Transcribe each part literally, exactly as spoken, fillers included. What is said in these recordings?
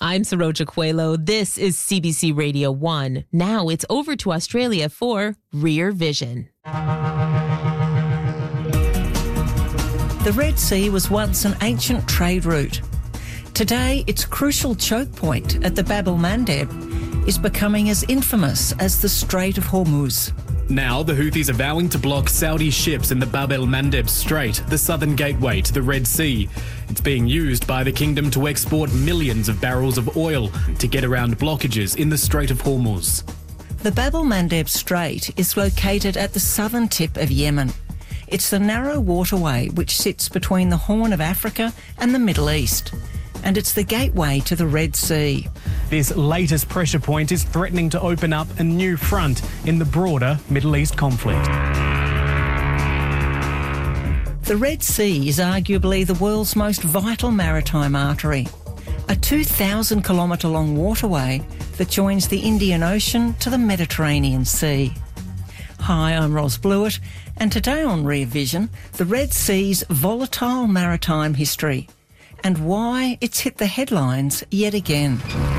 I'm Saroja Coelho. This is C B C Radio one. Now it's over to Australia for Rear Vision. The Red Sea was once an ancient trade route. Today, its crucial choke point at the Bab el-Mandeb is becoming as infamous as the Strait of Hormuz. Now, the Houthis are vowing to block Saudi ships in the Bab el-Mandeb Strait, the southern gateway to the Red Sea. It's being used by the kingdom to export millions of barrels of oil to get around blockages in the Strait of Hormuz. The Bab el-Mandeb Strait is located at the southern tip of Yemen. It's the narrow waterway which sits between the Horn of Africa and the Middle East. And it's the gateway to the Red Sea. This latest pressure point is threatening to open up a new front in the broader Middle East conflict. The Red Sea is arguably the world's most vital maritime artery, a two thousand kilometre long waterway that joins the Indian Ocean to the Mediterranean Sea. Hi, I'm Ros Blewett, and today on Rear Vision, the Red Sea's volatile maritime history and why it's hit the headlines yet again.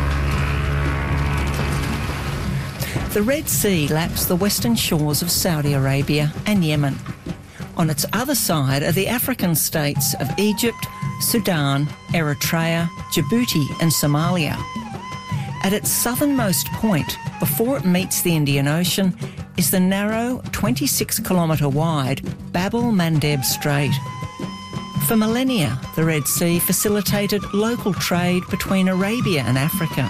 The Red Sea laps the western shores of Saudi Arabia and Yemen. On its other side are the African states of Egypt, Sudan, Eritrea, Djibouti and Somalia. At its southernmost point, before it meets the Indian Ocean, is the narrow, twenty-six kilometre wide Bab el-Mandeb Strait. For millennia, the Red Sea facilitated local trade between Arabia and Africa.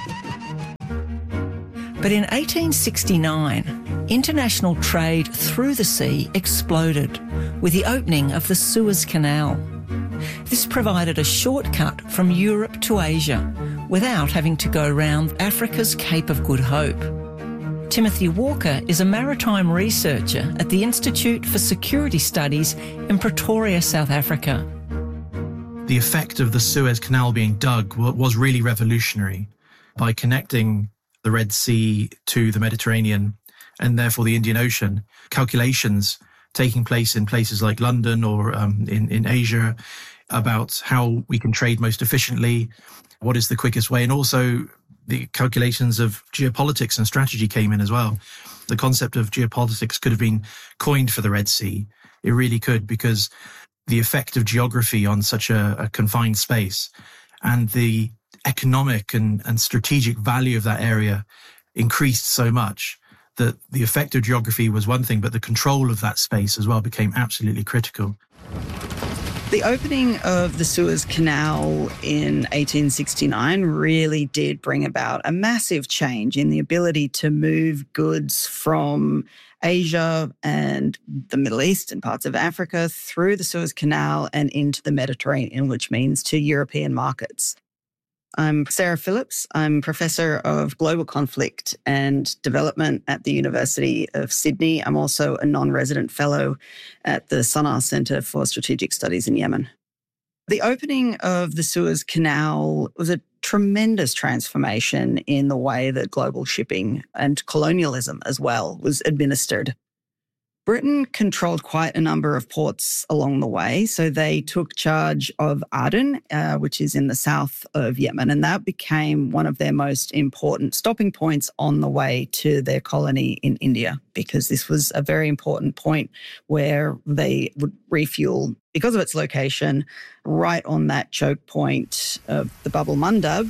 But in eighteen sixty-nine, international trade through the sea exploded with the opening of the Suez Canal. This provided a shortcut from Europe to Asia without having to go round Africa's Cape of Good Hope. Timothy Walker is a maritime researcher at the Institute for Security Studies in Pretoria, South Africa. The effect of the Suez Canal being dug was really revolutionary. By connecting the Red Sea to the Mediterranean and therefore the Indian Ocean, calculations taking place in places like London or um, in, in Asia about how we can trade most efficiently, what is the quickest way, and also the calculations of geopolitics and strategy came in as well. The concept of geopolitics could have been coined for the Red Sea. It really could, because the effect of geography on such a, a confined space and the economic and, and strategic value of that area increased so much that the effect of geography was one thing, but the control of that space as well became absolutely critical. The opening of the Suez Canal in eighteen sixty-nine really did bring about a massive change in the ability to move goods from Asia and the Middle East and parts of Africa through the Suez Canal and into the Mediterranean, which means to European markets. I'm Sarah Phillips. I'm Professor of Global Conflict and Development at the University of Sydney. I'm also a non-resident fellow at the Sana'a Centre for Strategic Studies in Yemen. The opening of the Suez Canal was a tremendous transformation in the way that global shipping and colonialism as well was administered. Britain controlled quite a number of ports along the way. So they took charge of Aden, uh, which is in the south of Yemen, and that became one of their most important stopping points on the way to their colony in India, because this was a very important point where they would refuel, because of its location, right on that choke point of the Bab el-Mandeb.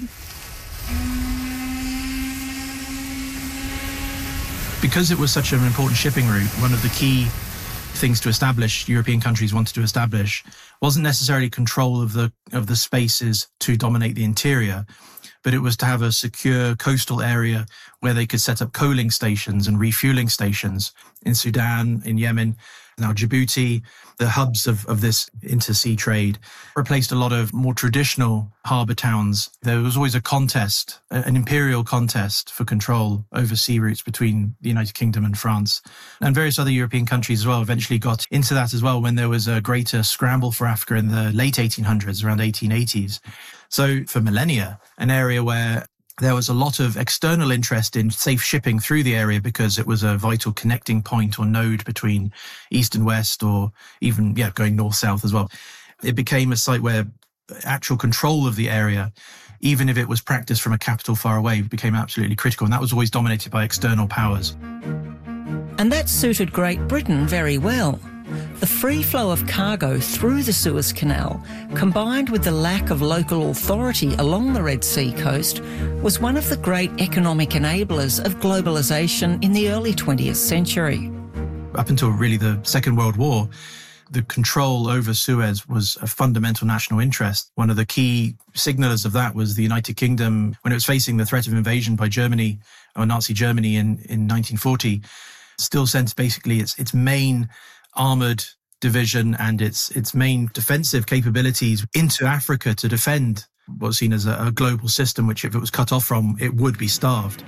Because it was such an important shipping route, one of the key things to establish, European countries wanted to establish, wasn't necessarily control of the of the spaces to dominate the interior, but it was to have a secure coastal area where they could set up coaling stations and refueling stations in Sudan, in Yemen, now Djibouti. The hubs of, of this intersea trade replaced a lot of more traditional harbour towns. There was always a contest, an imperial contest for control over sea routes between the United Kingdom and France. And various other European countries as well eventually got into that as well when there was a greater scramble for Africa in the late eighteen hundreds, around eighteen eighties. So for millennia, an area where there was a lot of external interest in safe shipping through the area because it was a vital connecting point or node between east and west, or even yeah, going north-south as well. It became a site where actual control of the area, even if it was practiced from a capital far away, became absolutely critical. And that was always dominated by external powers. And that suited Great Britain very well. The free flow of cargo through the Suez Canal, combined with the lack of local authority along the Red Sea coast, was one of the great economic enablers of globalisation in the early twentieth century. Up until really the Second World War, the control over Suez was a fundamental national interest. One of the key signalers of that was the United Kingdom, when it was facing the threat of invasion by Germany, or Nazi Germany in, in nineteen forty, still sent basically its, its main armoured division and its its main defensive capabilities into Africa to defend what was seen as a, a global system, which if it was cut off from, it would be starved.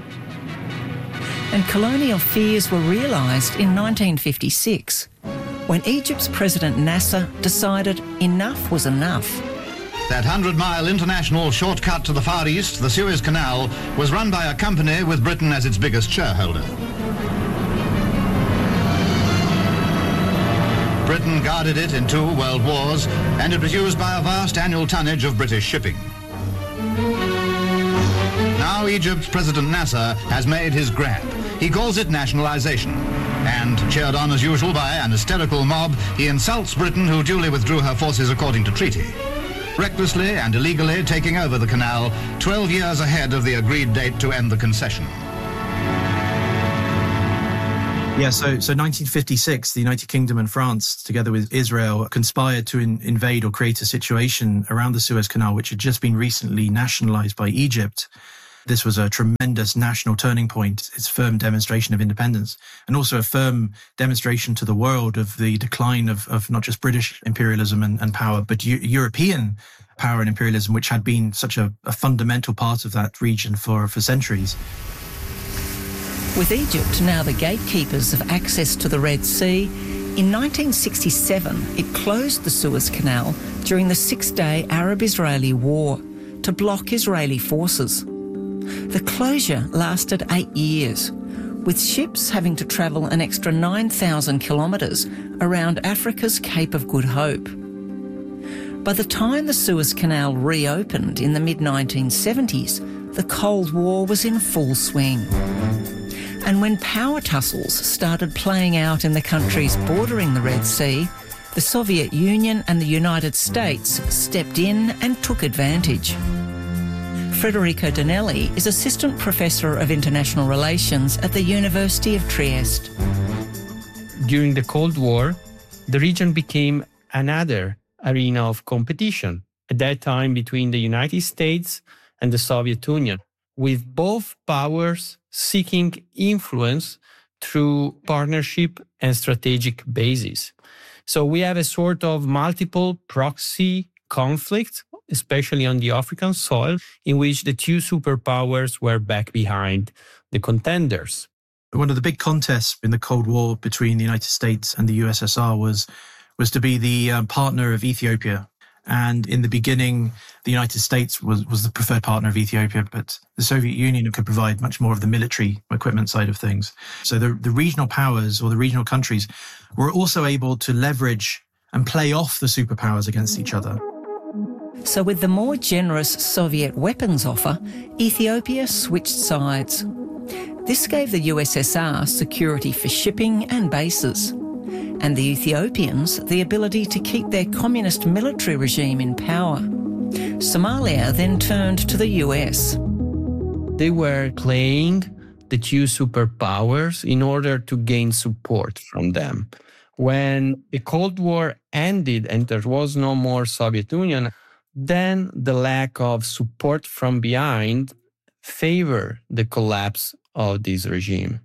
And colonial fears were realised in nineteen fifty-six, when Egypt's President Nasser decided enough was enough. That hundred-mile international shortcut to the Far East, the Suez Canal, was run by a company with Britain as its biggest shareholder. Britain guarded it in two world wars, and it was used by a vast annual tonnage of British shipping. Now Egypt's President Nasser has made his grab. He calls it nationalisation. And, cheered on as usual by an hysterical mob, he insults Britain, who duly withdrew her forces according to treaty, recklessly and illegally taking over the canal twelve years ahead of the agreed date to end the concession. Yeah, so so nineteen fifty-six, the United Kingdom and France, together with Israel, conspired to in, invade or create a situation around the Suez Canal, which had just been recently nationalised by Egypt. This was a tremendous national turning point. It's a firm demonstration of independence, and also a firm demonstration to the world of the decline of, of not just British imperialism and, and power, but U- European power and imperialism, which had been such a, a fundamental part of that region for, for centuries. With Egypt now the gatekeepers of access to the Red Sea, in nineteen sixty-seven it closed the Suez Canal during the six-day Arab-Israeli War to block Israeli forces. The closure lasted eight years, with ships having to travel an extra nine thousand kilometres around Africa's Cape of Good Hope. By the time the Suez Canal reopened in the mid nineteen seventies, the Cold War was in full swing. And when power tussles started playing out in the countries bordering the Red Sea, the Soviet Union and the United States stepped in and took advantage. Federico Donelli is Assistant Professor of International Relations at the University of Trieste. During the Cold War, the region became another arena of competition, at that time between the United States and the Soviet Union, with both powers seeking influence through partnership and strategic bases. So we have a sort of multiple proxy conflict, especially on the African soil, in which the two superpowers were back behind the contenders. One of the big contests in the Cold War between the United States and the U S S R was, was to be the um, partner of Ethiopia. And in the beginning, the United States was, was the preferred partner of Ethiopia, but the Soviet Union could provide much more of the military equipment side of things. So the, the regional powers or the regional countries were also able to leverage and play off the superpowers against each other. So with the more generous Soviet weapons offer, Ethiopia switched sides. This gave the U S S R security for shipping and bases, and the Ethiopians the ability to keep their communist military regime in power. Somalia then turned to the U S. They were playing the two superpowers in order to gain support from them. When the Cold War ended and there was no more Soviet Union, then the lack of support from behind favored the collapse of this regime.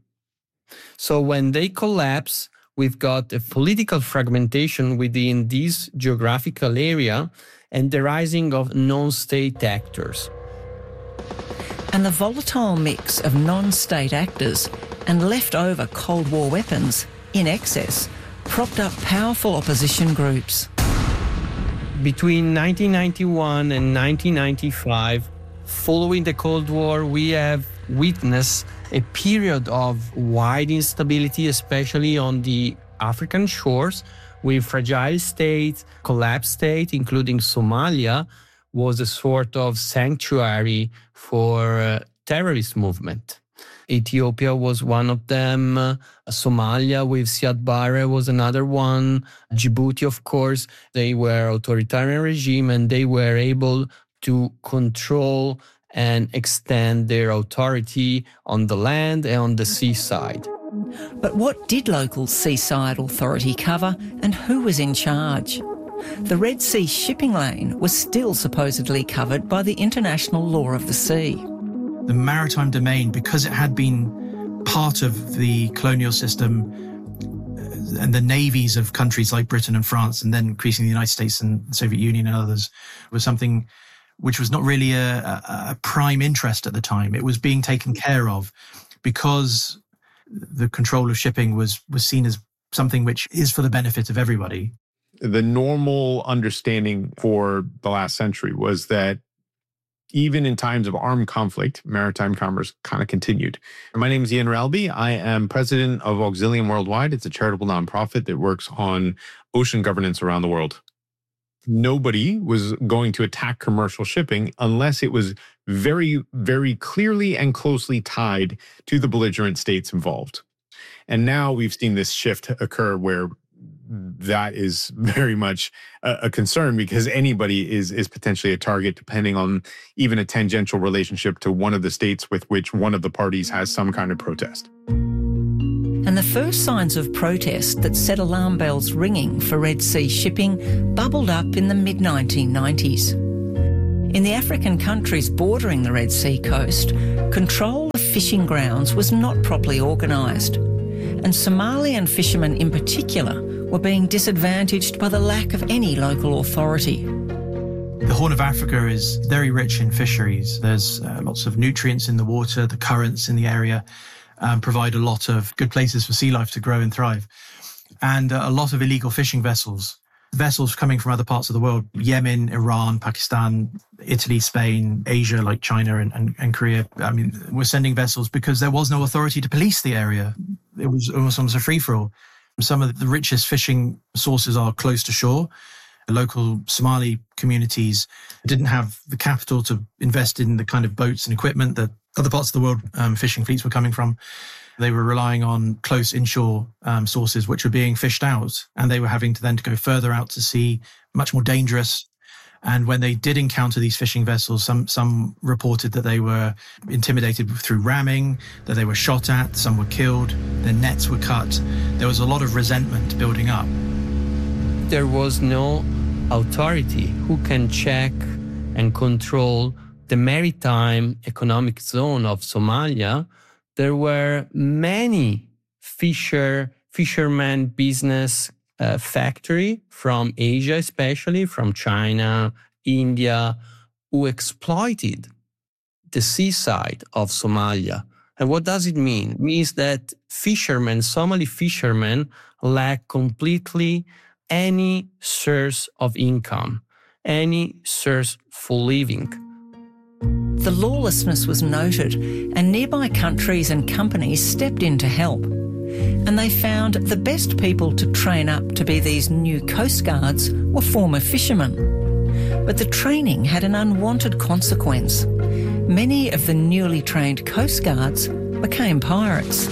So when they collapse, we've got a political fragmentation within this geographical area and the rising of non-state actors. And the volatile mix of non-state actors and leftover Cold War weapons in excess propped up powerful opposition groups. Between nineteen ninety-one and nineteen ninety-five, following the Cold War, we have witnessed a period of wide instability, especially on the African shores, with fragile states, collapsed state, including Somalia, was a sort of sanctuary for uh, terrorist movement. Ethiopia was one of them. Uh, Somalia with Siad Barre was another one. Djibouti, of course, they were authoritarian regime and they were able to control and extend their authority on the land and on the seaside. But what did local seaside authority cover and who was in charge? The Red Sea shipping lane was still supposedly covered by the international law of the sea. The maritime domain, because it had been part of the colonial system and the navies of countries like Britain and France, and then increasingly the United States and the Soviet Union and others, was something which was not really a, a, a prime interest at the time. It was being taken care of because the control of shipping was, was seen as something which is for the benefit of everybody. The normal understanding for the last century was that even in times of armed conflict, maritime commerce kind of continued. My name is Ian Ralby. I am president of Auxilium Worldwide. It's a charitable nonprofit that works on ocean governance around the world. Nobody was going to attack commercial shipping unless it was very, very clearly and closely tied to the belligerent states involved. And now we've seen this shift occur where that is very much a, a concern because anybody is is potentially a target depending on even a tangential relationship to one of the states with which one of the parties has some kind of protest. And the first signs of protest that set alarm bells ringing for Red Sea shipping bubbled up in the mid nineteen nineties. In the African countries bordering the Red Sea coast, control of fishing grounds was not properly organised, and Somalian fishermen in particular were being disadvantaged by the lack of any local authority. The Horn of Africa is very rich in fisheries. There's uh, lots of nutrients in the water, the currents in the area um, provide a lot of good places for sea life to grow and thrive. And uh, a lot of illegal fishing vessels, vessels coming from other parts of the world, Yemen, Iran, Pakistan, Italy, Spain, Asia, like China and, and, and Korea. I mean, we're sending vessels because there was no authority to police the area. It was almost, almost a free-for-all. Some of the richest fishing sources are close to shore. Local Somali communities didn't have the capital to invest in the kind of boats and equipment that other parts of the world um, fishing fleets were coming from. They were relying on close inshore um, sources which were being fished out, and they were having to then to go further out to sea, much more dangerous. And when they did encounter these fishing vessels, some some reported that they were intimidated through ramming, that they were shot at, some were killed, their nets were cut. There was a lot of resentment building up. There was no authority who can check and control the maritime economic zone of Somalia. There were many fisher, fishermen business uh, factory from Asia, especially from China, India, who exploited the seaside of Somalia. And what does it mean? It means that fishermen, Somali fishermen, lack completely any source of income, any source for living. The lawlessness was noted, and nearby countries and companies stepped in to help. And they found the best people to train up to be these new coast guards were former fishermen. But the training had an unwanted consequence. Many of the newly trained coast guards became pirates.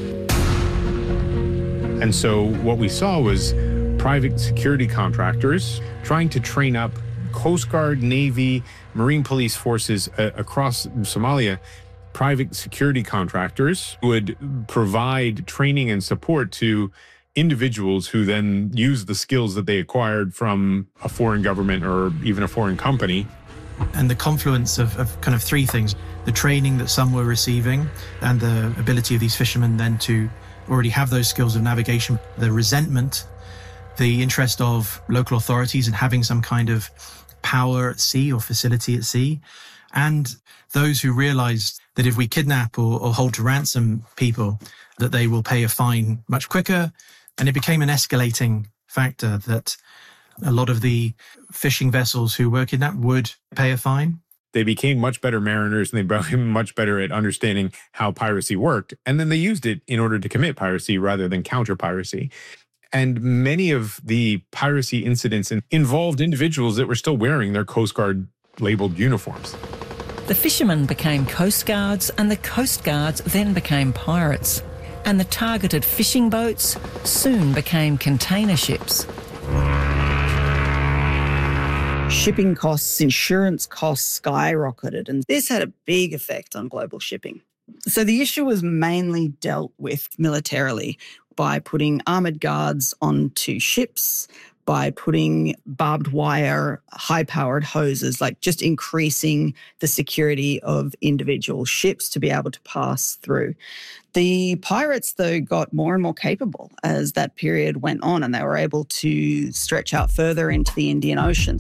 And so what we saw was private security contractors trying to train up Coast Guard, Navy, Marine police forces uh, across Somalia. Private security contractors would provide training and support to individuals who then use the skills that they acquired from a foreign government or even a foreign company. And the confluence of, of kind of three things: the training that some were receiving and the ability of these fishermen then to already have those skills of navigation, the resentment, the interest of local authorities in having some kind of power at sea or facility at sea, and those who realized that if we kidnap or, or hold to ransom people, that they will pay a fine much quicker. And it became an escalating factor that a lot of the fishing vessels who were kidnapped would pay a fine. They became much better mariners and they became much better at understanding how piracy worked. And then they used it in order to commit piracy rather than counter piracy. And many of the piracy incidents involved individuals that were still wearing their Coast Guard labeled uniforms. The fishermen became Coast Guards, and the Coast Guards then became pirates. And the targeted fishing boats soon became container ships. Shipping costs, insurance costs skyrocketed, and this had a big effect on global shipping. So the issue was mainly dealt with militarily by putting armoured guards onto ships, by putting barbed wire, high-powered hoses, like just increasing the security of individual ships to be able to pass through. The pirates, though, got more and more capable as that period went on, and they were able to stretch out further into the Indian Ocean.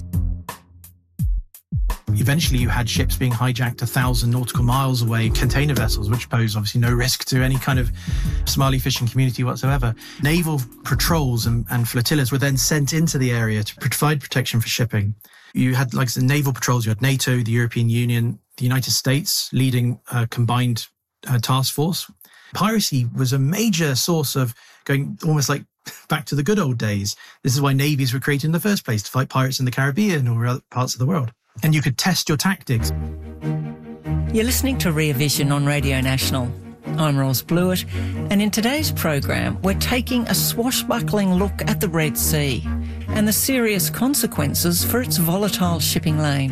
Eventually, you had ships being hijacked a thousand nautical miles away, container vessels, which pose obviously no risk to any kind of Somali fishing community whatsoever. Naval patrols and, and flotillas were then sent into the area to provide protection for shipping. You had, like I said, naval patrols. You had NATO, the European Union, the United States leading a combined uh, task force. Piracy was a major source of going almost like back to the good old days. This is why navies were created in the first place, to fight pirates in the Caribbean or other parts of the world. And you could test your tactics. You're listening to Rear Vision on Radio National. I'm Ros Blewett, and in today's program, we're taking a swashbuckling look at the Red Sea and the serious consequences for its volatile shipping lane.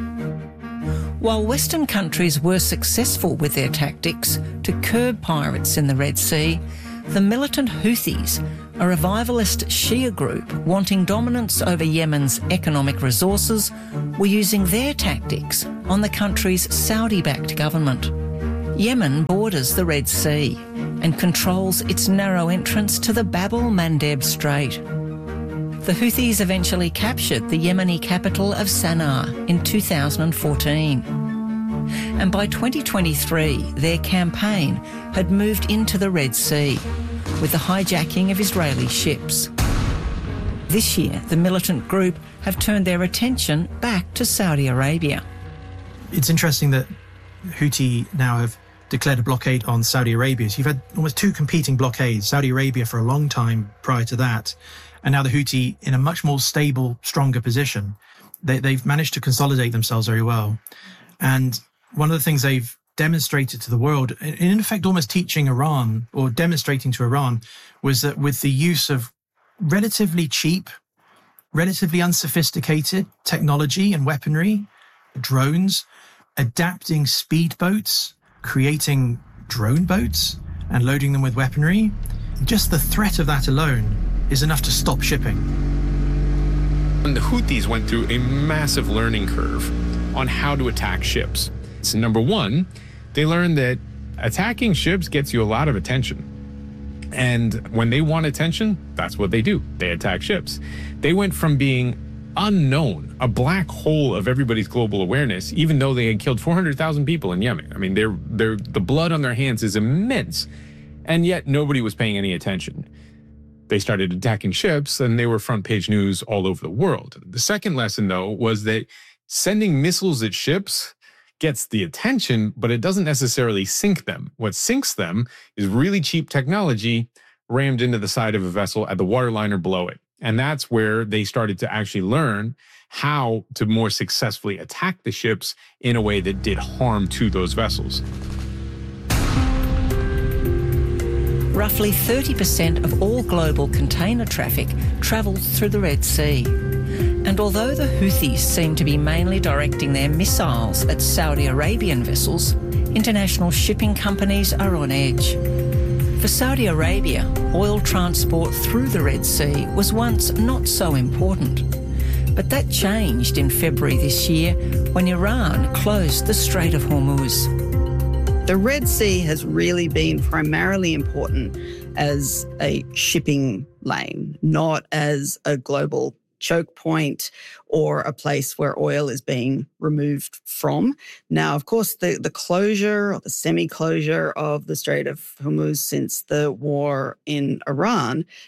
While Western countries were successful with their tactics to curb pirates in the Red Sea, the militant Houthis, a revivalist Shia group wanting dominance over Yemen's economic resources, were using their tactics on the country's Saudi-backed government. Yemen borders the Red Sea and controls its narrow entrance to the Bab el-Mandeb Strait. The Houthis eventually captured the Yemeni capital of Sana'a in two thousand fourteen. And by twenty twenty-three, their campaign had moved into the Red Sea with the hijacking of Israeli ships. This year, the militant group have turned their attention back to Saudi Arabia. It's interesting that Houthi now have declared a blockade on Saudi Arabia. So you've had almost two competing blockades, Saudi Arabia for a long time prior to that, and now the Houthi in a much more stable, stronger position. They, they've managed to consolidate themselves very well. And one of the things they've demonstrated to the world, in effect almost teaching Iran or demonstrating to Iran, was that with the use of relatively cheap, relatively unsophisticated technology and weaponry, drones, adapting speedboats, creating drone boats and loading them with weaponry, just the threat of that alone is enough to stop shipping. And the Houthis went through a massive learning curve on how to attack ships. So number one, they learned that attacking ships gets you a lot of attention. And when they want attention, that's what they do. They attack ships. They went from being unknown, a black hole of everybody's global awareness, even though they had killed four hundred thousand people in Yemen. I mean, they're, they're, the blood on their hands is immense, and yet nobody was paying any attention. They started attacking ships, and they were front page news all over the world. The second lesson, though, was that sending missiles at ships gets the attention, but it doesn't necessarily sink them. What sinks them is really cheap technology rammed into the side of a vessel at the waterline or below it. And that's where they started to actually learn how to more successfully attack the ships in a way that did harm to those vessels. Roughly thirty percent of all global container traffic travels through the Red Sea. And although the Houthis seem to be mainly directing their missiles at Saudi Arabian vessels, international shipping companies are on edge. For Saudi Arabia, oil transport through the Red Sea was once not so important. But that changed in February this year when Iran closed the Strait of Hormuz. The Red Sea has really been primarily important as a shipping lane, not as a global choke point or a place where oil is being removed from. Now, of course, the, the closure or the semi-closure of the Strait of Hormuz since the war in Iran has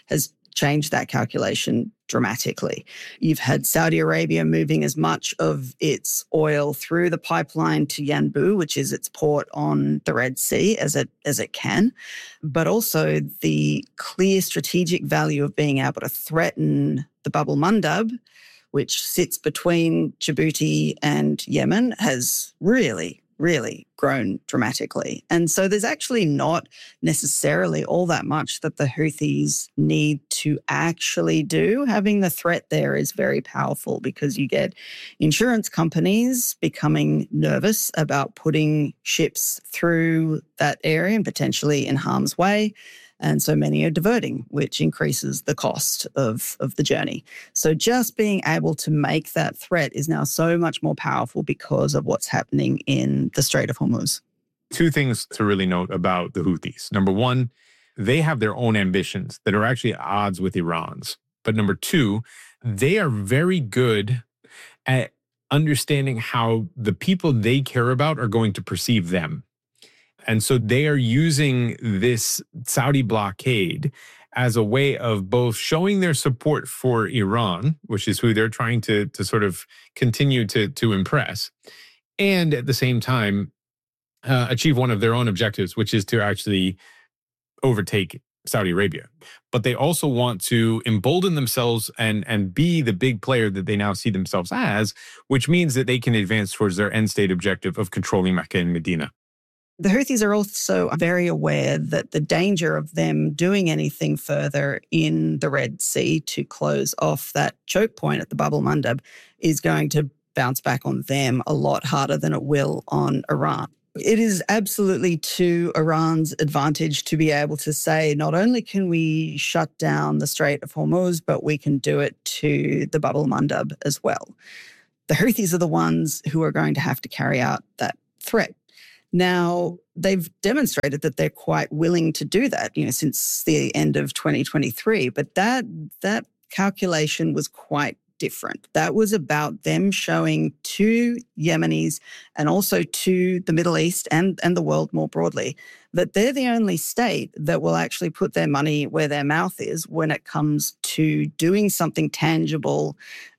changed that calculation dramatically. You've had Saudi Arabia moving as much of its oil through the pipeline to Yanbu, which is its port on the Red Sea, as it as it can, but also the clear strategic value of being able to threaten the Bab el-Mandab, which sits between Djibouti and Yemen, has really really grown dramatically. And so there's actually not necessarily all that much that the Houthis need to actually do. Having the threat there is very powerful because you get insurance companies becoming nervous about putting ships through that area and potentially in harm's way. And so many are diverting, which increases the cost of, of the journey. So just being able to make that threat is now so much more powerful because of what's happening in the Strait of Hormuz. Two things to really note about the Houthis. Number one, they have their own ambitions that are actually at odds with Iran's. But number two, they are very good at understanding how the people they care about are going to perceive them. And so they are using this Saudi blockade as a way of both showing their support for Iran, which is who they're trying to, to sort of continue to, to impress, and at the same time uh, achieve one of their own objectives, which is to actually overtake Saudi Arabia. But they also want to embolden themselves and, and be the big player that they now see themselves as, which means that they can advance towards their end state objective of controlling Mecca and Medina. The Houthis are also very aware that the danger of them doing anything further in the Red Sea to close off that choke point at the Bab el-Mandab is going to bounce back on them a lot harder than it will on Iran. It is absolutely to Iran's advantage to be able to say, not only can we shut down the Strait of Hormuz, but we can do it to the Bab el-Mandab as well. The Houthis are the ones who are going to have to carry out that threat. Now, they've demonstrated that they're quite willing to do that, you know, since the end of twenty twenty-three. But that that calculation was quite different. That was about them showing to Yemenis and also to the Middle East and, and the world more broadly that they're the only state that will actually put their money where their mouth is when it comes to doing something tangible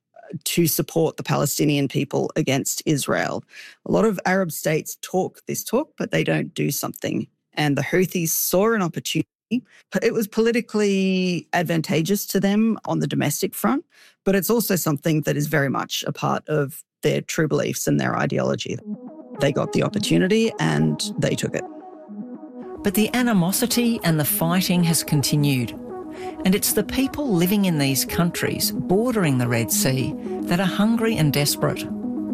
to support the Palestinian people against Israel. A lot of Arab states talk this talk, but they don't do something. And the Houthis saw an opportunity. It was politically advantageous to them on the domestic front, but it's also something that is very much a part of their true beliefs and their ideology. They got the opportunity and they took it. But the animosity and the fighting has continued. And it's the people living in these countries bordering the Red Sea that are hungry and desperate.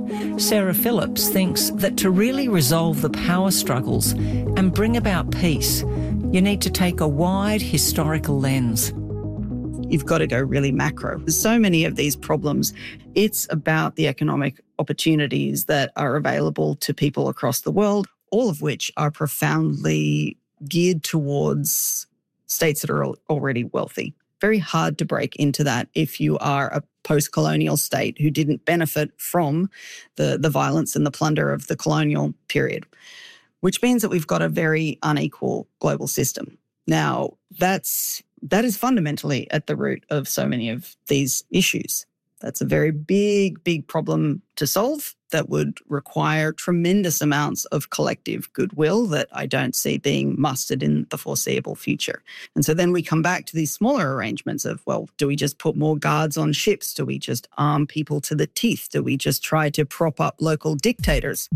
Sarah Phillips thinks that to really resolve the power struggles and bring about peace, you need to take a wide historical lens. You've got to go really macro. There's so many of these problems. It's about the economic opportunities that are available to people across the world, all of which are profoundly geared towards states that are already wealthy. Very hard to break into that if you are a post-colonial state who didn't benefit from the, the violence and the plunder of the colonial period, which means that we've got a very unequal global system. Now, that's that is fundamentally at the root of so many of these issues. That's a very big, big problem to solve that would require tremendous amounts of collective goodwill that I don't see being mustered in the foreseeable future. And so then we come back to these smaller arrangements of, well, do we just put more guards on ships? Do we just arm people to the teeth? Do we just try to prop up local dictators?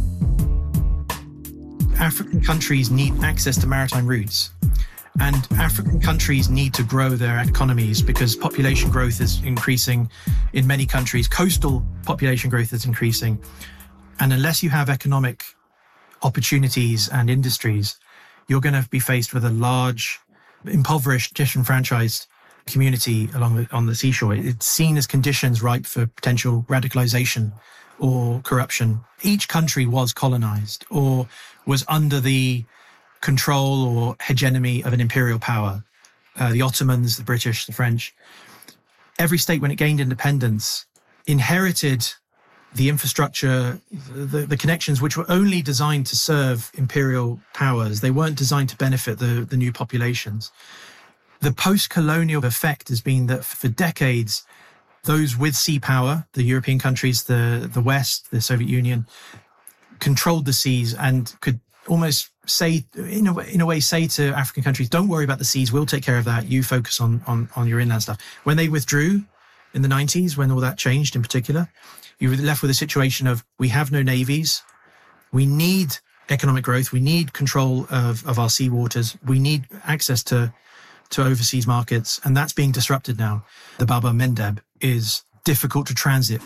African countries need access to maritime routes. And African countries need to grow their economies because population growth is increasing in many countries. Coastal population growth is increasing. And unless you have economic opportunities and industries, you're going to be faced with a large, impoverished, disenfranchised community along the, on the seashore. It's seen as conditions ripe for potential radicalization or corruption. Each country was colonized or was under the control or hegemony of an imperial power. Uh, the Ottomans, the British, the French. Every state, when it gained independence, inherited the infrastructure, the, the connections, which were only designed to serve imperial powers. They weren't designed to benefit the, the new populations. The post-colonial effect has been that for decades, those with sea power, the European countries, the, the West, the Soviet Union, controlled the seas and could almost say, in a way, in a way, say to African countries, don't worry about the seas, we'll take care of that, you focus on, on, on your inland stuff. When they withdrew in the nineties, when all that changed in particular, you were left with a situation of, we have no navies, we need economic growth, we need control of, of our sea waters, we need access to to overseas markets, and that's being disrupted now. The Bab el-Mandeb is difficult to transit.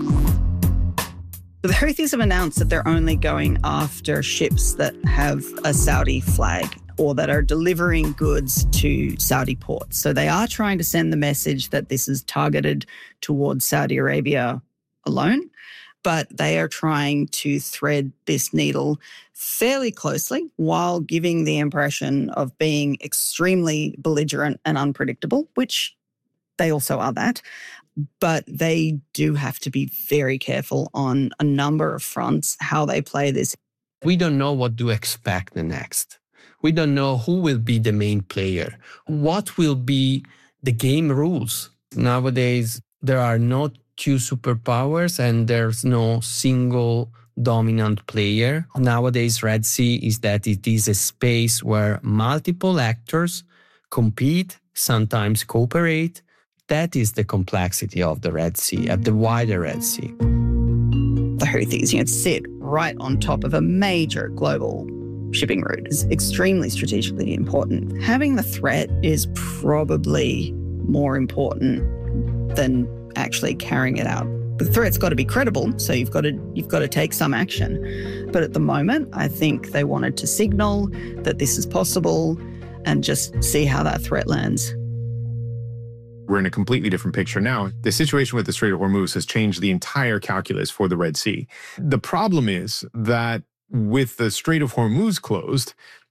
The Houthis have announced that they're only going after ships that have a Saudi flag or that are delivering goods to Saudi ports. So they are trying to send the message that this is targeted towards Saudi Arabia alone, but they are trying to thread this needle fairly closely while giving the impression of being extremely belligerent and unpredictable, which they also are that. But they do have to be very careful on a number of fronts how they play this. We don't know what to expect the next. We don't know who will be the main player. What will be the game rules? Nowadays, there are no two superpowers and there's no single dominant player. Nowadays, Red Sea is that it is a space where multiple actors compete, sometimes cooperate. That is the complexity of the Red Sea, at the wider Red Sea. The Houthis, you know, sit right on top of a major global shipping route. Is extremely strategically important. Having the threat is probably more important than actually carrying it out. The threat's got to be credible, so you've got to you've got to take some action. But at the moment, I think they wanted to signal that this is possible and just see how that threat lands. We're in a completely different picture now. The situation with the Strait of Hormuz has changed the entire calculus for the Red Sea. The problem is that with the Strait of Hormuz closed,